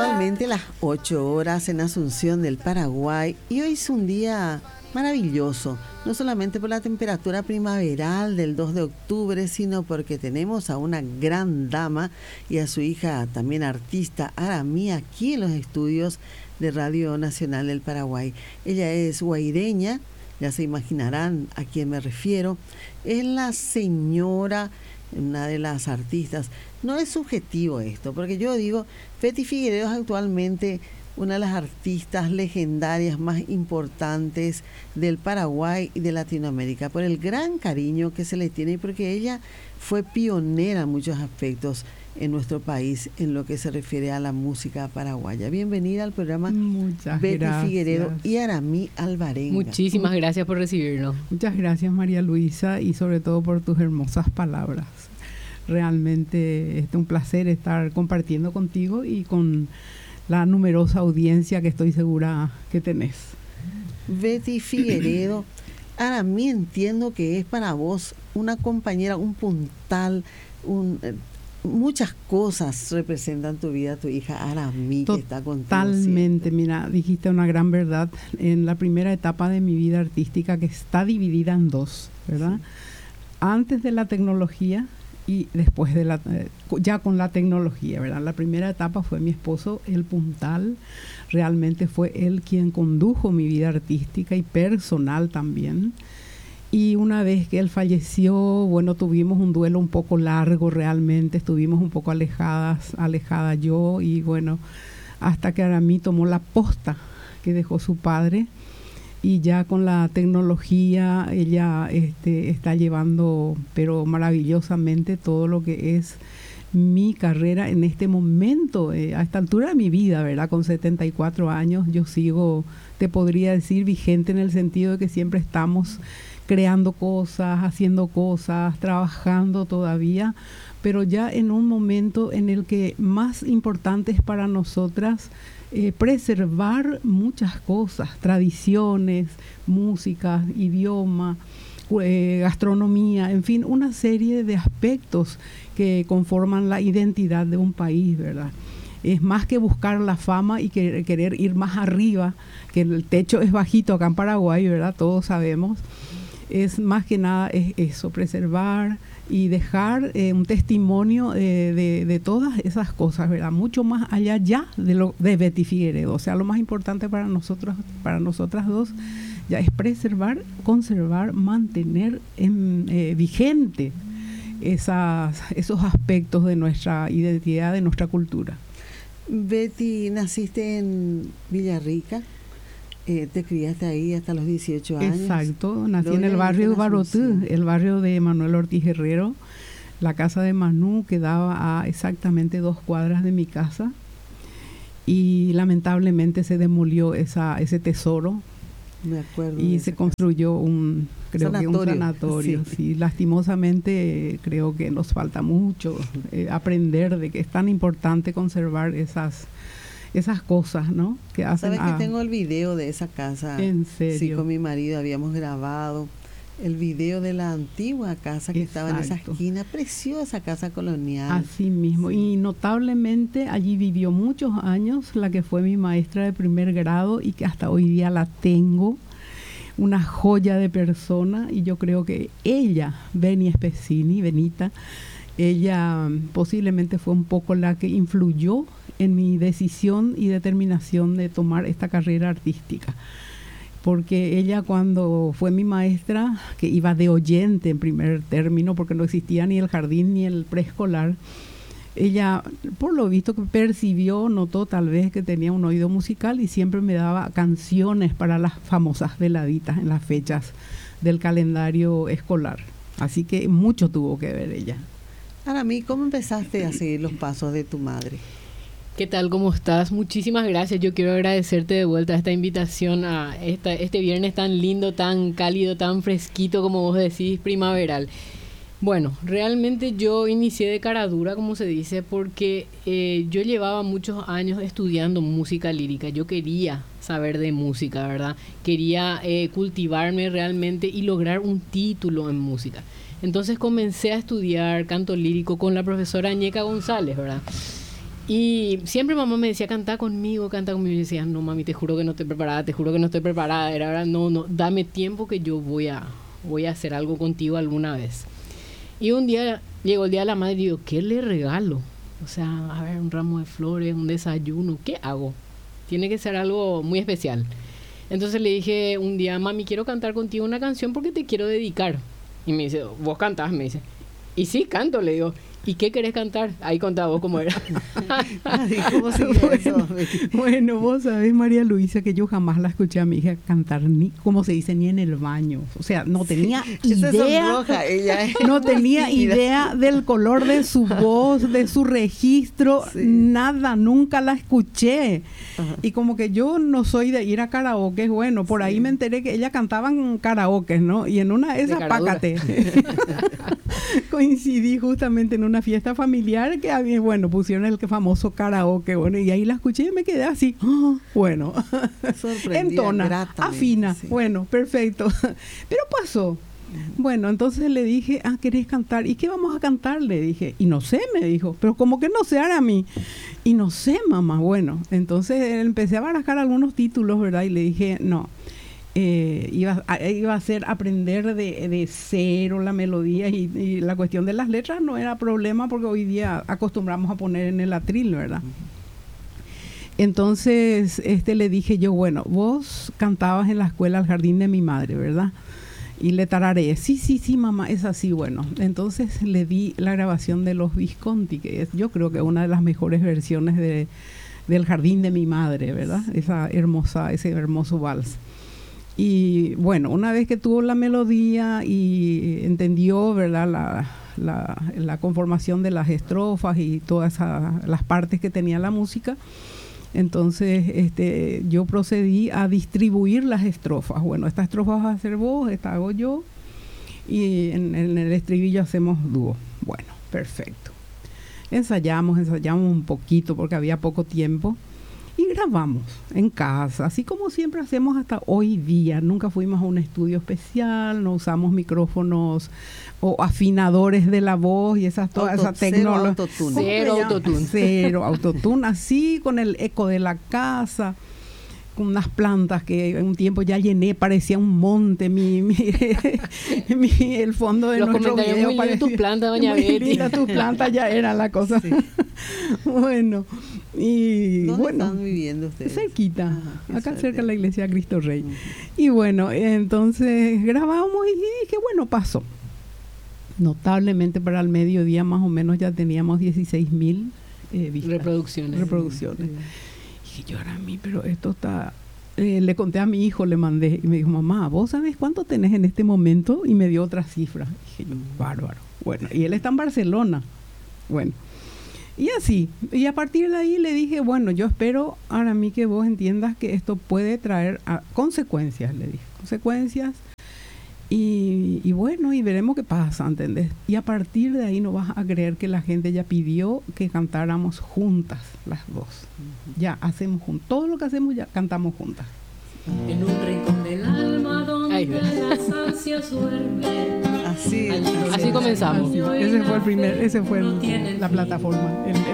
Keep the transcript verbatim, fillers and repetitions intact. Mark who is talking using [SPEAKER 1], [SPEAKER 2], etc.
[SPEAKER 1] Actualmente las ocho horas en Asunción del Paraguay, y hoy es un día maravilloso, no solamente por la temperatura primaveral del dos de octubre, sino porque tenemos a una gran dama y a su hija también artista, Aramí, aquí en los estudios de Radio Nacional del Paraguay. Ella es guaireña, ya se imaginarán a quién me refiero. Es la señora, una de las artistas. No es subjetivo esto, porque yo digo, Betty Figueredo es actualmente una de las artistas legendarias más importantes del Paraguay y de Latinoamérica, por el gran cariño que se le tiene y porque ella fue pionera en muchos aspectos en nuestro país en lo que se refiere a la música paraguaya. Bienvenida al programa.
[SPEAKER 2] Muchas
[SPEAKER 1] Betty
[SPEAKER 2] gracias.
[SPEAKER 1] Figueredo y Aramí Alvarenga.
[SPEAKER 3] Muchísimas gracias por recibirnos.
[SPEAKER 2] Muchas gracias, María Luisa, y sobre todo por tus hermosas palabras. Realmente es un placer estar compartiendo contigo y con la numerosa audiencia que estoy segura que tenés.
[SPEAKER 1] Betty Figueredo, Aramí, entiendo que es para vos una compañera, un puntal, un, eh, muchas cosas representan tu vida, tu hija Aramí, que está contigo.
[SPEAKER 2] Totalmente, mira, dijiste una gran verdad. En la primera etapa de mi vida artística, que está dividida en dos, ¿verdad? Sí. Antes de la tecnología y después de la, eh, ya con la tecnología, ¿verdad? La primera etapa fue mi esposo, el puntal. Realmente fue él quien condujo mi vida artística y personal también. Y una vez que él falleció, bueno, tuvimos un duelo un poco largo realmente, estuvimos un poco alejadas, alejada yo, y bueno, hasta que Aramí tomó la posta que dejó su padre. Y ya con la tecnología ella este, está llevando, pero maravillosamente, todo lo que es mi carrera en este momento, eh, a esta altura de mi vida, ¿verdad? Con setenta y cuatro años, yo sigo, te podría decir, vigente en el sentido de que siempre estamos creando cosas, haciendo cosas, trabajando todavía, pero ya en un momento en el que más importante es para nosotras Eh, preservar muchas cosas, tradiciones, música, idioma, eh, gastronomía, en fin, una serie de aspectos que conforman la identidad de un país, ¿verdad? Es más que buscar la fama y que, querer ir más arriba, que el techo es bajito acá en Paraguay, ¿verdad? Todos sabemos. Es más que nada es eso, preservar y dejar eh, un testimonio eh, de, de todas esas cosas, ¿verdad? Mucho más allá ya de lo de Betty Figueredo. O sea, lo más importante para nosotros, para nosotras dos, ya es preservar, conservar, mantener en, eh, vigente esas, esos aspectos de nuestra identidad, de nuestra cultura.
[SPEAKER 1] Betty, naciste en Villarrica. Eh, te criaste ahí hasta los dieciocho años.
[SPEAKER 2] Exacto, nací en el barrio de Barotú, el barrio de Manuel Ortiz Herrero. La casa de Manu quedaba a exactamente dos cuadras de mi casa y lamentablemente se demolió esa, ese tesoro.
[SPEAKER 1] Me acuerdo.
[SPEAKER 2] Y se construyó un, creo sanatorio. que un sanatorio. Sí. Sí, lastimosamente creo que nos falta mucho eh, aprender de que es tan importante conservar esas esas cosas, ¿no? Que hacen.
[SPEAKER 1] ¿Sabes a... que tengo el video de esa casa?
[SPEAKER 2] ¿En serio?
[SPEAKER 1] Sí, con mi marido habíamos grabado el video de la antigua casa que Exacto. estaba en esa esquina, preciosa casa colonial.
[SPEAKER 2] Así mismo, sí. Y notablemente allí vivió muchos años la que fue mi maestra de primer grado y que hasta hoy día la tengo, una joya de persona, y yo creo que ella, Beni Spezzini, Benita, ella posiblemente fue un poco la que influyó en mi decisión y determinación de tomar esta carrera artística. Porque ella, cuando fue mi maestra, que iba de oyente en primer término, porque no existía ni el jardín ni el preescolar, ella, por lo visto, que percibió, notó tal vez que tenía un oído musical y siempre me daba canciones para las famosas veladitas en las fechas del calendario escolar. Así que mucho tuvo que ver ella.
[SPEAKER 1] Aramí, ¿cómo empezaste a seguir los pasos de tu madre?
[SPEAKER 3] ¿Qué tal? ¿Cómo estás? Muchísimas gracias. Yo quiero agradecerte de vuelta esta invitación a esta, este viernes tan lindo, tan cálido, tan fresquito, como vos decís, primaveral. Bueno, realmente yo inicié de cara dura, como se dice, porque eh, yo llevaba muchos años estudiando música lírica. Yo quería saber de música, ¿verdad? Quería eh, cultivarme realmente y lograr un título en música. Entonces comencé a estudiar canto lírico con la profesora Ñeca González, ¿verdad? Y siempre mamá me decía, canta conmigo, canta conmigo. Y yo decía, no mami, te juro que no estoy preparada, te juro que no estoy preparada. Era ahora, no, no, dame tiempo que yo voy a, voy a hacer algo contigo alguna vez. Y un día llegó el día de la madre y digo, ¿qué le regalo? O sea, a ver, un ramo de flores, un desayuno, ¿qué hago? Tiene que ser algo muy especial. Entonces le dije un día, mami, quiero cantar contigo una canción porque te quiero dedicar. Y me dice, ¿vos cantás? Me dice. Y sí, canto, le digo. ¿Y qué querés cantar? Ahí contá vos cómo era.
[SPEAKER 1] ¿Cómo sigue eso?
[SPEAKER 2] Bueno, vos sabés, María Luisa, que yo jamás la escuché a mi hija cantar, ni, como se dice, ni en el baño. O sea, no tenía sí, idea.
[SPEAKER 1] Sonroja, ella es
[SPEAKER 2] no tenía idea del color de su voz, de su registro, sí. Nada, nunca la escuché. Ajá. Y como que yo no soy de ir a karaoke, bueno, por sí. Ahí me enteré que ella cantaba en karaoke, ¿no? Y en una de esas, pácate. Coincidí justamente en una fiesta familiar que había, bueno, pusieron el famoso karaoke, bueno, y ahí la escuché y me quedé así, oh, bueno, entona, afina, sí. Bueno, perfecto, pero pasó. Bueno, entonces le dije, ah, ¿querés cantar? ¿Y qué vamos a cantar? Le dije, y no sé, me dijo, pero como que no sé ahora a mí, y no sé, mamá, bueno, entonces empecé a barajar algunos títulos, ¿verdad? Y le dije, no. Eh, iba, a, iba a ser aprender de, de cero la melodía y, y la cuestión de las letras no era problema porque hoy día acostumbramos a poner en el atril, ¿verdad? Entonces este, le dije yo, bueno, vos cantabas en la escuela al jardín de mi madre, ¿verdad? Y le tarareé, sí, sí, sí, mamá, es así, bueno. Entonces le di la grabación de Los Visconti, que es, yo creo que es una de las mejores versiones de, del jardín de mi madre, ¿verdad? Esa hermosa, ese hermoso vals. Y bueno, una vez que tuvo la melodía y entendió, ¿verdad?, la, la, la conformación de las estrofas y todas esa, las partes que tenía la música, entonces este, yo procedí a distribuir las estrofas. Bueno, esta estrofa vas a hacer vos, esta hago yo, y en, en el estribillo hacemos dúo. Bueno, perfecto. Ensayamos, ensayamos un poquito porque había poco tiempo. Y grabamos en casa, así como siempre hacemos hasta hoy día. Nunca fuimos a un estudio especial, no usamos micrófonos o afinadores de la voz y esas toda esa tecnología.
[SPEAKER 3] Cero autotune.
[SPEAKER 2] Cero autotune, así con el eco de la casa, con unas plantas que en un tiempo ya llené, parecía un monte, mi, mi, mi el fondo de
[SPEAKER 3] Los
[SPEAKER 2] nuestro video
[SPEAKER 3] muy
[SPEAKER 2] parecía,
[SPEAKER 3] tus plantas, doña Betty.
[SPEAKER 2] Tus plantas ya era la cosa. Sí. Bueno, y
[SPEAKER 1] ¿dónde
[SPEAKER 2] bueno,
[SPEAKER 1] están viviendo ustedes?
[SPEAKER 2] Cerquita,
[SPEAKER 1] Ajá,
[SPEAKER 2] acá
[SPEAKER 1] suerte.
[SPEAKER 2] Cerca de la iglesia Cristo Rey.
[SPEAKER 1] Uh-huh.
[SPEAKER 2] Y bueno, entonces grabamos y dije, bueno, pasó. Notablemente para el mediodía más o menos ya teníamos dieciséis mil eh, vistas.
[SPEAKER 3] Reproducciones.
[SPEAKER 2] Reproducciones. Y yo era a mí, pero esto está... Eh, le conté a mi hijo, le mandé y me dijo, mamá, ¿vos sabés cuánto tenés en este momento? Y me dio otra cifra. Dije yo, bárbaro. Bueno, y él está en Barcelona. Bueno, y así. Y a partir de ahí le dije, bueno, yo espero ahora a mí que vos entiendas que esto puede traer a consecuencias, le dije. Consecuencias. Y, y bueno, y veremos qué pasa, ¿entendés? Y a partir de ahí no vas a creer que la gente ya pidió que cantáramos juntas, las dos. Uh-huh. Ya hacemos juntas. Todo lo que hacemos ya cantamos juntas.
[SPEAKER 4] En un rincón del alma donde Ay, las ansias duermen.
[SPEAKER 1] Así,
[SPEAKER 3] así comenzamos.
[SPEAKER 2] Así, ese fue el primer, ese fue el, la plataforma, el,